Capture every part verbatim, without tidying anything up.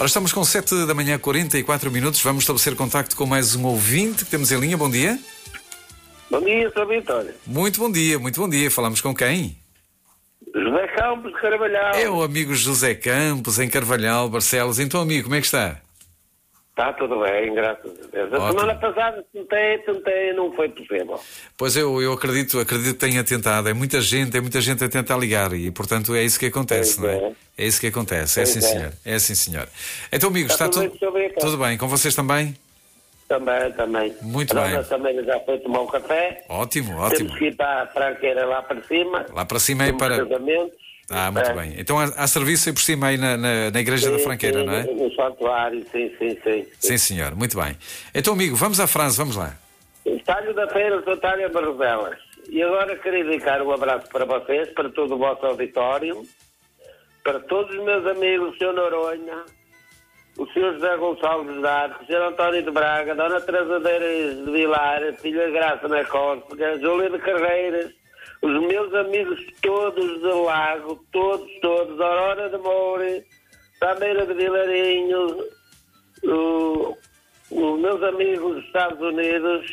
Ora, estamos com sete da manhã, quarenta e quatro minutos. Vamos estabelecer contacto com mais um ouvinte que temos em linha. Bom dia. Bom dia, Sr. Vitória. Muito bom dia, muito bom dia. Falamos com quem? José Campos de Carvalhal. É o amigo José Campos, em Carvalhal, Barcelos. Então, amigo, como é que está? Está tudo bem, graças a Deus. A Ótimo. semana passada tentei, tentei, não foi possível. Pois eu, eu acredito, acredito que tenha tentado. É muita gente, é muita gente a tentar ligar e, portanto, é isso que acontece, Pois não é? é. É isso que acontece, é Pois sim, é. senhor. É sim, senhor. Então, amigo, está, Está tudo tudo, bem, senhor Vitor? tudo bem? Com vocês também? Também, também. Muito a bem. dona também já foi tomar um café. Ótimo, ótimo. Temos que ir para a franqueira lá para cima. Lá para cima é Temos para... casamentos. Ah, muito É. bem. Então há, há serviço aí por cima aí na, na, na Igreja da Sim, Franqueira, sim, não é? No santuário, sim, sim, sim. Sim, senhor. Muito bem. Então, amigo, vamos à frase, vamos lá. Estádio da Feira, Santa Tália Barroselas. E agora queria dedicar um abraço para vocês, para todo o vosso auditório, para todos os meus amigos, o senhor Noronha, o senhor José Gonçalves de Arcos, o senhor António de Braga, Dona Teresa Deiras de Vilar, a filha Graça na Córsega, Júlia de Carreiras, os meus amigos todos de Lago, todos, todos, Aurora de Moura, Tameira de Vilarinho, o, os meus amigos dos Estados Unidos,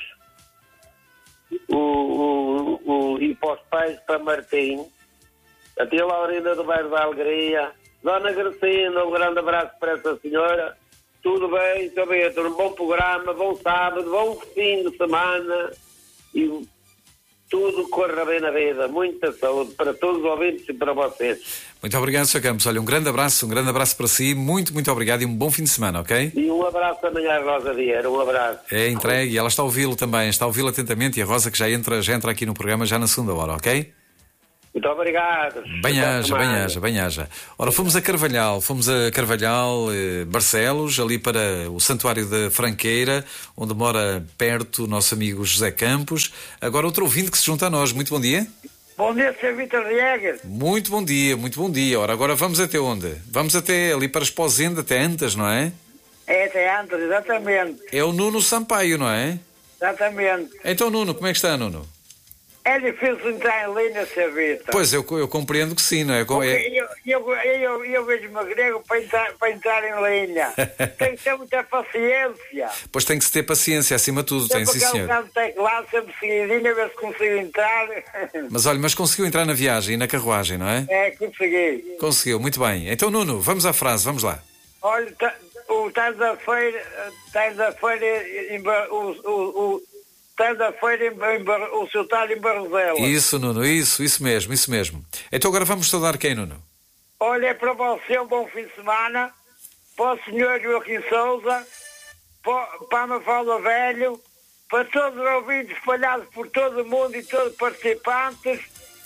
o, o, o, e para os pais para Martim, a tia Laurinda do Bairro da Alegria, Dona Gracinda, um grande abraço para essa senhora. Tudo bem, seu Vitor, um bom programa, bom sábado, bom fim de semana e tudo corra bem na vida. Muita saúde para todos os ouvintes e para vocês. Muito obrigado, senhor Campos. Olha, um grande abraço, um grande abraço para si. Muito, muito obrigado e um bom fim de semana, ok? E um abraço também à Rosa Vieira, um abraço. É entregue, ela está a ouvi-lo também, está a ouvi-lo atentamente e a Rosa que já entra, já entra aqui no programa já na segunda hora, ok? Muito obrigado. Bem haja, bem Semana. haja, bem haja. Ora, fomos a Carvalhal, fomos a Carvalhal, eh, Barcelos, ali para o Santuário da Franqueira, onde mora perto o nosso amigo José Campos. Agora outro ouvinte que se junta a nós. Muito bom dia. Bom dia, senhor Vitor Diegues. Muito bom dia, muito bom dia. Ora, agora vamos até onde? Vamos até ali para Esposende, até Antas, não é? É, até antes, exatamente. É o Nuno Sampaio, não é? Exatamente. Então, Nuno, como é que está, Nuno? É difícil entrar em linha, senhor Vitor. Pois, eu, eu compreendo que sim, não é? Porque é... eu, eu, eu, eu vejo-me grego para entrar, para entrar em linha. Tem que ter muita paciência. Pois tem que se ter paciência, acima de tudo, tem, sim, Sempre aquele senhor. bocado de teclado, sempre seguidinho, a ver se consigo entrar. Mas olha, mas conseguiu entrar na viagem e na carruagem, não é? É, consegui. Conseguiu, muito bem. Então, Nuno, vamos à frase, vamos lá. Olha, tá- o Tais da Feira, Tais da Feira, em Bar- o, o, o Tais da Feira, em, em, Bar- o seu talho em Barroselas. Isso, Nuno, isso, isso mesmo, isso mesmo. Então agora vamos saudar quem, Nuno? Olha, é para você um bom fim de semana, para o senhor Joaquim Souza, para, para a Mafalda Velho, para todos os ouvintes espalhados por todo o mundo e todos os participantes,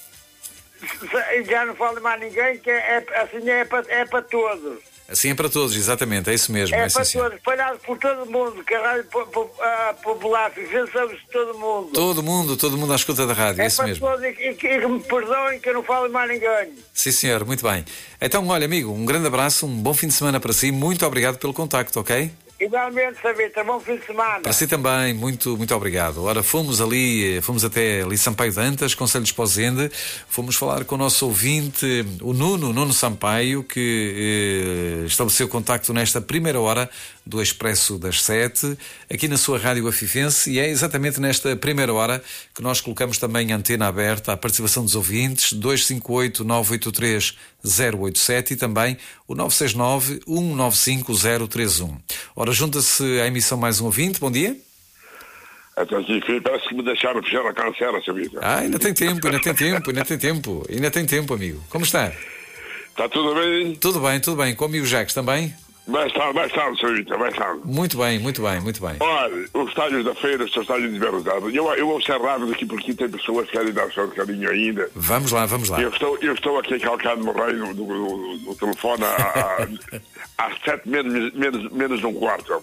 e já não falo mais ninguém, que é, é- assim é para, é para todos. Assim é para todos, exatamente, é isso mesmo. É É, para sim, senhor. todos, espalhados por todo o mundo, que a Rádio Po- Po- a Popular, pensamos de todo o mundo. Todo mundo, todo mundo à escuta da rádio, é É isso para mesmo. todos, e, e, e que me perdoem que eu não falo mais ninguém. Sim, senhor, muito bem. Então, olha, amigo, um grande abraço, um bom fim de semana para si, muito obrigado pelo contacto, ok? Igualmente, Savita, bom fim de semana. Para si também, muito, muito obrigado. Ora, fomos ali, fomos até ali Sampaio de Antas, Conselho de Esposende, fomos falar com o nosso ouvinte, o Nuno, Nuno Sampaio, que eh, estabeleceu contacto nesta primeira hora do Expresso das Sete, aqui na sua Rádio Afifense, e é exatamente nesta primeira hora que nós colocamos também a antena aberta à participação dos ouvintes, dois cinco oito, nove oito três, zero oito sete e também o nove seis nove, um nove cinco, zero três um. Ora, junta-se à emissão mais um ouvinte, bom dia. Então, aqui, filho, parece que me deixaram fechar a cancela, sabia? Ah, ainda tem tempo, ainda tem tempo, ainda tem tempo, ainda tem tempo, amigo. Como está? Está tudo bem? Tudo bem, tudo bem. Com o amigo Jacques também? Mais tarde, mais tarde, sabia? Mais tarde. Muito bem, muito bem, muito bem. Olha, os estádios da feira, os estádios de Verosado. Eu, eu vou ser rápido aqui porque tem pessoas que querem dar só um bocadinho ainda. Vamos lá, vamos lá. Eu estou, eu estou aqui calcado no raio do, do, do, do telefone há, há, há sete menos, menos, menos de um quarto.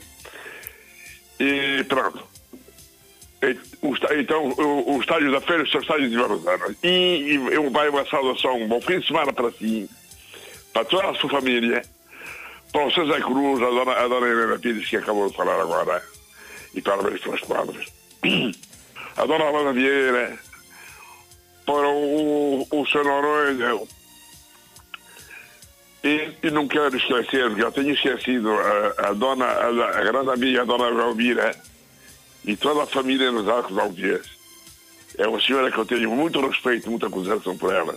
E pronto. E, o, então, o, o estádio da feira, os estádios de Verosado. E, e eu vai uma saudação, um bom fim de semana para si, para toda a sua família. Para o César Cruz, a dona, a dona Helena Pires, que acabou de falar agora, e parabéns pelas quadras. A dona Rosa Vieira, para o, o senhor Noronha, E, e não quero esquecer, porque eu tenho esquecido a, a dona, a, a grande amiga, a dona Galmira, e toda a família nos Arcos Alvias. É uma senhora que eu tenho muito respeito, muita consideração por ela.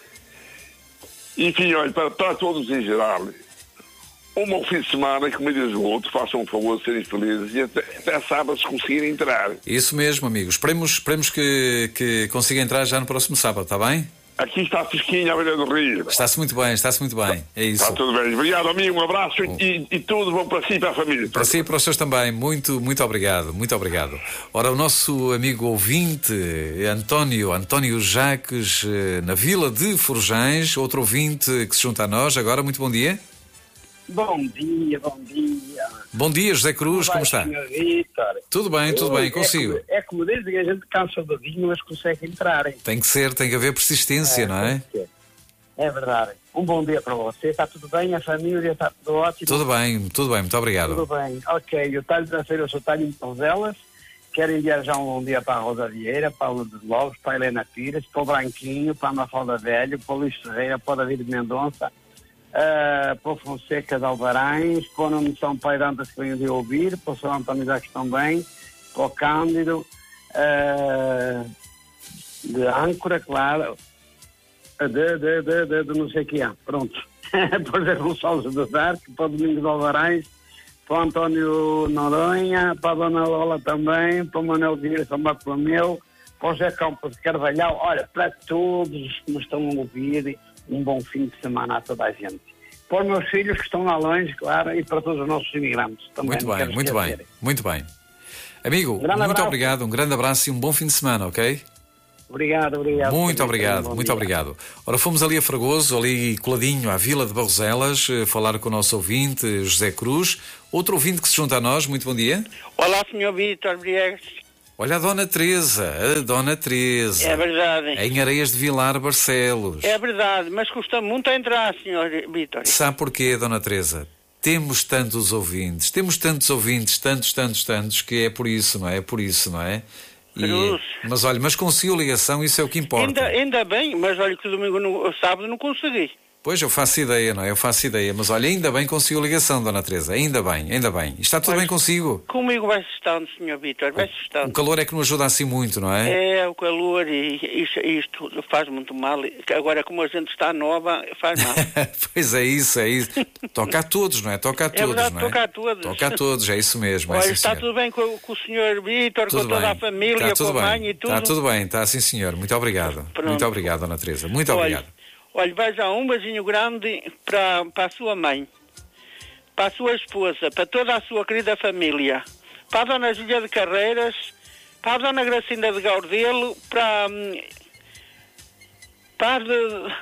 Enfim, olha, para, para todos em geral, um bom fim de semana, que me diz o outro, façam um favor de serem felizes e até, até sábado se conseguirem entrar. Isso mesmo, amigos. Esperemos, esperemos que, que consiga entrar já no próximo sábado, está bem? Aqui está a fresquinha à beira do rio. Está-se muito bem, está-se muito bem. É isso. Está tudo bem. Obrigado, amigo. Um abraço e, e tudo bom para si e para a família. Para si e para os seus também. Muito, muito obrigado. Muito obrigado. Ora, o nosso amigo ouvinte, António, António Jaques, na Vila de Forjães, outro ouvinte que se junta a nós agora. Muito bom dia. Bom dia, bom dia. Bom dia, José Cruz, como, como está? Vítor? Tudo bem, tudo bem, consigo. É, é como dizem, a gente cansa do vinho, mas consegue entrar. Hein? Tem que ser, tem que haver persistência, é, não é? É verdade. Um bom dia para você, está tudo bem? A família está tudo ótimo? Tudo bem, tudo bem, muito obrigado. Tudo bem, ok. O talho da feira, eu sou talho em Tonzelas. Quero enviar já um bom dia para a Rosa Vieira, para a Lula dos Lobos, para a Helena Pires, para o Branquinho, para a Mafalda Velho, para o Luís Ferreira, para o David Mendonça. Uh, para o Fonseca de Alvarães, para o Nuno São Pai de Antas que venho de ouvir, para o São António Jacques também, para o Cândido, uh, de Âncora, claro, de, de, de, de, de não sei o que é, pronto. Para o Zé Gonçalves do Arco, para o Domingos de Alvarães, para o António Noronha, para a Dona Lola também, para o Manuel Vieira São Bartolomeu, para o José Campos de Carvalhal, olha, para todos que me estão a ouvir, um bom fim de semana a toda a gente. Para os meus filhos que estão lá longe, claro, e para todos os nossos imigrantes também. Muito bem, muito bem, muito bem. Amigo, um muito abraço. Obrigado, um grande abraço e um bom fim de semana, ok? Obrigado, obrigado. Muito obrigado, muito dia. obrigado. Ora, fomos ali a Fragoso, ali coladinho à Vila de Barroselas, falar com o nosso ouvinte, José Cruz. Outro ouvinte que se junta a nós, muito bom dia. Olá, senhor Vítor Briegas. Olha a Dona Teresa, a Dona Teresa. É verdade. Em Areias de Vilar, Barcelos. É verdade, mas custa muito a entrar, senhor Vítor. Sabe porquê, Dona Teresa? Temos tantos ouvintes, temos tantos ouvintes, tantos, tantos, tantos, que é por isso, não é? É por isso, não é? E, mas olha, mas conseguiu ligação, isso é o que importa. Ainda, ainda bem, mas olha que domingo, no, sábado não consegui. Pois, eu faço ideia, não é? Eu faço ideia. Mas olha, ainda bem conseguiu ligação, Dona Teresa. Ainda bem, ainda bem. Está tudo mas, bem consigo? Comigo vai-se estando, senhor Vítor, vai-se estando. O calor é que não ajuda assim muito, não é? É, o calor e isto, isto faz muito mal. Agora, como a gente está nova, faz mal. Pois é isso, é isso. Toca a todos, não é? Toca a todos, é verdade, não é? Toca a todos. Toca a todos, é isso mesmo. Olha, é, sim, está senhor. tudo bem com, com o senhor Vítor, com toda bem. a família, com a bem. mãe e tudo? Está tudo bem, está sim, senhor. Muito obrigado. Pronto. Muito obrigado, Dona Teresa. Muito olha, obrigado. Olha, vai já um beijinho grande para, para a sua mãe, para a sua esposa, para toda a sua querida família, para a Dona Júlia de Carreiras, para a Dona Gracinda de Gaudelo, para, para, a de,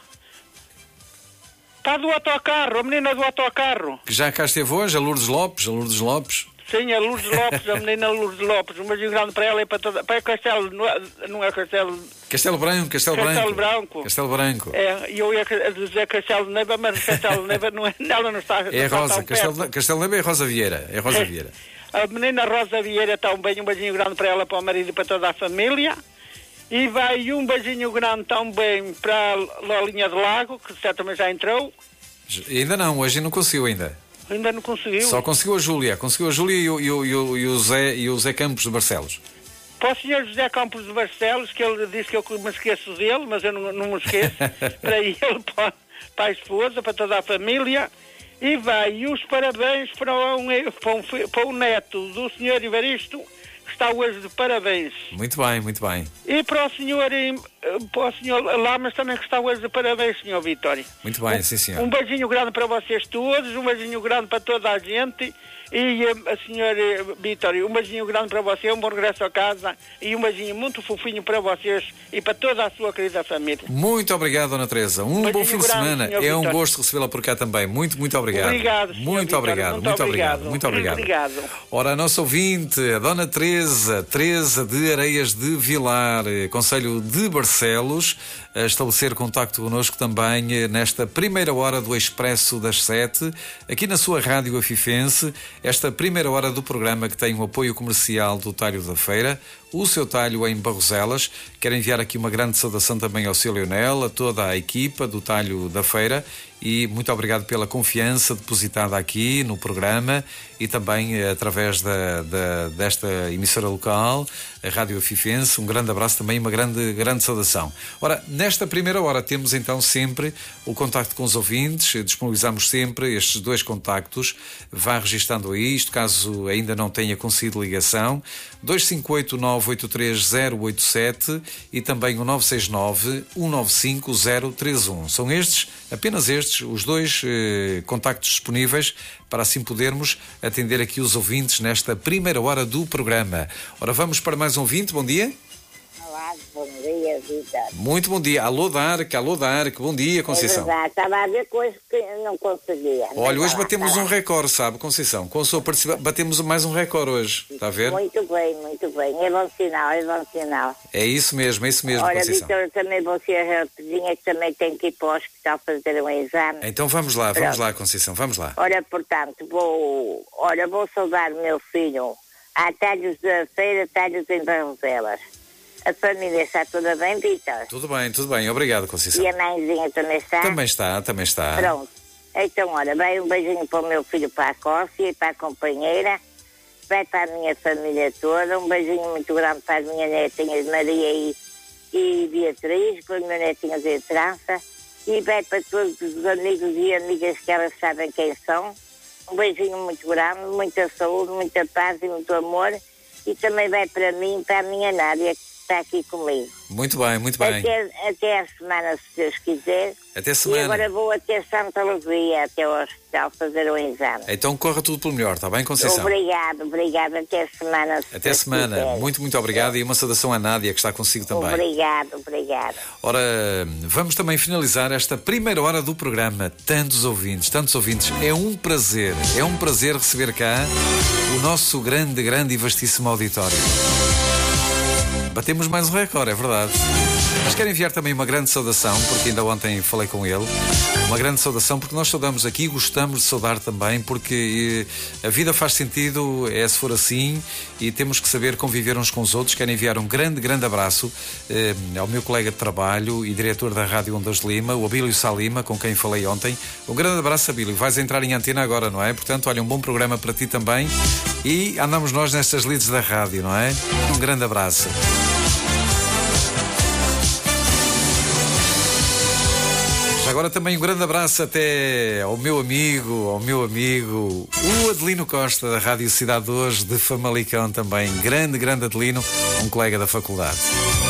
para a do autocarro, a menina do autocarro. Que já cá esteve hoje, a Lourdes Lopes, a Lourdes Lopes. Sim, a Lourdes Lopes, a menina Lourdes Lopes, um beijinho grande para ela e para toda, para o Castelo, não é Castelo... Castelo Branco, Castelo, Castelo Branco. Branco. Castelo Branco. É, eu ia dizer Castelo de Neiva, mas Castelo de Neiva não é, ela não está... É a Rosa, Castelo, Castelo de Neiva é Rosa Vieira, é Rosa Vieira. A menina Rosa Vieira está um beijinho, um beijinho grande para ela, para o marido e para toda a família. E vai um beijinho grande também para a Lolinha de Lago, que certamente já entrou. Ainda não, hoje não conseguiu ainda. Ainda não conseguiu. Só conseguiu a Júlia, conseguiu a Júlia e o, e o, e o, e o, Zé, e o Zé Campos de Barcelos. Para o senhor José Campos de Barcelos, que ele disse que eu me esqueço dele, mas eu não, não me esqueço, para ele, para, para a esposa, para toda a família, e vai, e os parabéns para um, para um, para um neto do senhor Ivaristo, que está hoje de parabéns. Muito bem, muito bem. E para o senhor, para o senhor Lamas também que está hoje de parabéns, senhor Vitória. Muito bem, um, sim senhor. Um beijinho grande para vocês todos, um beijinho grande para toda a gente. E a senhora Vitória, um beijinho grande para você, um bom regresso a casa e um beijinho muito fofinho para vocês e para toda a sua querida família. Muito obrigado, Dona Teresa. Um, um bom fim de semana. É Vitória. Um gosto recebê-la por cá também. Muito, muito obrigado. Obrigado, muito obrigado, muito, muito obrigado. Muito obrigado. obrigado. Ora, a nossa ouvinte, a Dona Teresa, Teresa de Areias de Vilar, Concelho de Barcelos, a estabelecer contacto connosco também nesta primeira hora do Expresso das Sete, aqui na sua Rádio Afifense. Esta primeira hora do programa que tem o apoio comercial do Talho da Feira, o seu talho em Barroselas. Quero enviar aqui uma grande saudação também ao seu Leonel, a toda a equipa do Talho da Feira, e muito obrigado pela confiança depositada aqui no programa e também eh, através da, da, desta emissora local, a Rádio Afifense. Um grande abraço também, uma grande, grande saudação. Ora, nesta primeira hora temos então sempre o contacto com os ouvintes, disponibilizamos sempre estes dois contactos. Vá registando aí isto, caso ainda não tenha conseguido ligação, dois cinco oito, nove oito três, zero oito sete e também o nove seis nove, um nove cinco, zero três um. São estes, apenas estes, os dois eh, contactos disponíveis para assim podermos atender aqui os ouvintes nesta primeira hora do programa. Ora, vamos para mais um ouvinte. Bom dia. Olá, bom dia, Vitor. Muito bom dia. Alô, Dark, alô, Dark. Bom dia, Conceição. É verdade, estava a ver coisas que não conseguia. Olha, hoje lá, batemos tá um lá. recorde, sabe, Conceição? Com a sua participação, batemos mais um recorde hoje. Está a ver? Muito bem, muito bem. É bom sinal, é bom sinal. É isso mesmo, é isso mesmo, Olha, Conceição. Vitor, também vou ser rapidinha, que também tenho que ir para o hospital fazer um exame. Então vamos lá, vamos Pronto. lá, Conceição, vamos lá. Olha, portanto, vou, olha, vou saudar o meu filho a Talhos da Feira, Talhos em Barroselas. A família está toda bem, Vitor? Tudo bem, tudo bem. Obrigado, Conceição. E a mãezinha também está? Também está, também está. Pronto. Então, olha, vai um beijinho para o meu filho, para a Cócia e para a companheira. Vai para a minha família toda. Um beijinho muito grande para as minhas netinhas Maria e, e Beatriz, para os meus netinhos de trança. E vai para todos os amigos e amigas que elas sabem quem são. Um beijinho muito grande, muita saúde, muita paz e muito amor. E também vai para mim e para a minha Nádia, que está aqui comigo. Muito bem, muito bem. Até, até a semana, se Deus quiser. Até E semana. agora vou até Santa Luzia, até ao hospital, fazer o exame. Então corra tudo pelo melhor, está bem, Conceição? Obrigado, obrigado. Até a semana. se Até Deus semana. quiser. Muito, muito obrigado e uma saudação à Nádia, que está consigo também. Obrigado, obrigado. Ora, vamos também finalizar esta primeira hora do programa. Tantos ouvintes, tantos ouvintes. É um prazer, é um prazer receber cá o nosso grande, grande e vastíssimo auditório. Batemos mais um recorde, é verdade. Mas quero enviar também uma grande saudação, porque ainda ontem falei com ele. Uma grande saudação, porque nós saudamos aqui e gostamos de saudar também, porque eh, a vida faz sentido, é se for assim, e temos que saber conviver uns com os outros. Quero enviar um grande, grande abraço eh, ao meu colega de trabalho e diretor da Rádio Ondas de Lima, o Abílio Salima, com quem falei ontem. Um grande abraço, Abílio. Vais entrar em antena agora, não é? Portanto, olha, um bom programa para ti também. E andamos nós nestas leads da rádio, não é? Um grande abraço. Agora também um grande abraço até ao meu amigo, ao meu amigo, o Adelino Costa, da Rádio Cidade de Hoje, de Famalicão também. Grande, grande Adelino, um colega da faculdade.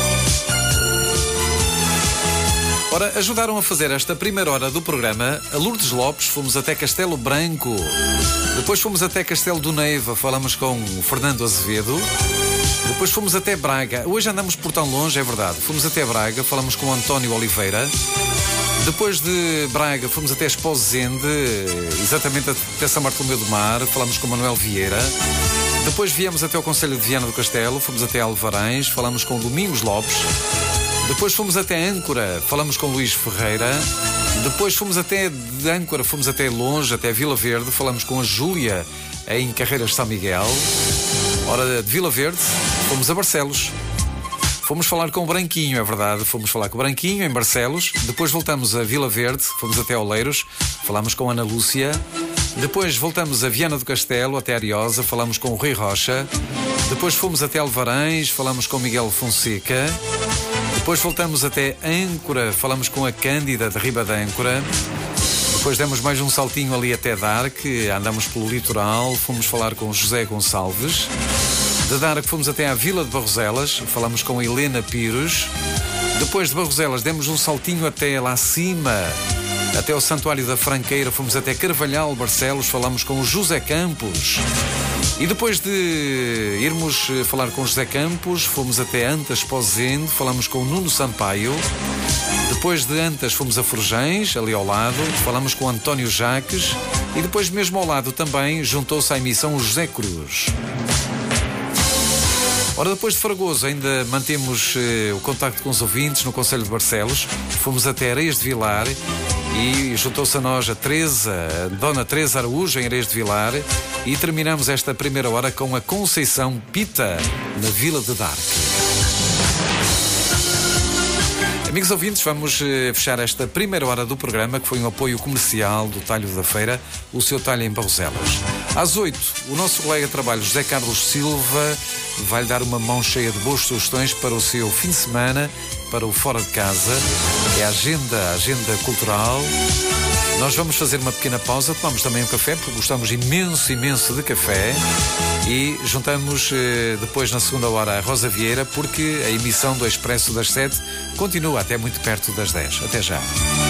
Ora, ajudaram a fazer esta primeira hora do programa a Lourdes Lopes, fomos até Castelo Branco, depois fomos até Castelo do Neiva, falamos com o Fernando Azevedo, depois fomos até Braga, hoje andamos por tão longe, é verdade, fomos até Braga, falamos com o António Oliveira. Depois de Braga fomos até Esposende, exatamente até São Bartolomeu do Mar, falamos com Manuel Vieira. Depois viemos até o Concelho de Viana do Castelo, fomos até Alvarães, falamos com Domingos Lopes. Depois fomos até Âncora, falamos com Luís Ferreira. Depois fomos até de Âncora, fomos até longe, até Vila Verde, falamos com a Júlia em Carreiras de São Miguel. Ora, de Vila Verde, fomos a Barcelos. Fomos falar com o Branquinho, é verdade, fomos falar com o Branquinho em Barcelos, depois voltamos a Vila Verde, fomos até Oleiros, falamos com a Ana Lúcia, depois voltamos a Viana do Castelo, até Ariosa, falamos com o Rui Rocha, depois fomos até Alvarães, falamos com Miguel Fonseca, depois voltamos até Âncora, falamos com a Cândida de Riba de Âncora, depois demos mais um saltinho ali até Darque, andamos pelo litoral, fomos falar com José Gonçalves. De Darque fomos até à Vila de Barroselas, falamos com a Helena Pires. Depois de Barroselas demos um saltinho até lá acima, até o Santuário da Franqueira, fomos até Carvalhal, Barcelos, falamos com o José Campos. E depois de irmos falar com o José Campos, fomos até Antas Pozende, falamos com o Nuno Sampaio. Depois de Antas fomos a Forjães, ali ao lado, falamos com o António Jaques. E depois mesmo ao lado também juntou-se à emissão o José Cruz. Ora, depois de Fragoso ainda mantemos eh, o contacto com os ouvintes no Concelho de Barcelos. Fomos até Areias de Vilar E juntou-se a nós a Teresa, a Dona Teresa Araújo, em Areias de Vilar. E terminamos esta primeira hora com a Conceição Pita, na Vila de Darque. Amigos ouvintes, vamos eh, fechar esta primeira hora do programa, que foi um apoio comercial do Talho da Feira, o seu talho em Barroselas. Às oito, o nosso colega de trabalho, José Carlos Silva, vai-lhe dar uma mão cheia de boas sugestões para o seu fim de semana, para o Fora de Casa. É a agenda, a agenda cultural. Nós vamos fazer uma pequena pausa, tomamos também um café, porque gostamos imenso, imenso de café. E juntamos eh, depois, na segunda hora, a Rosa Vieira, porque a emissão do Expresso das sete continua até muito perto das dez. Até já.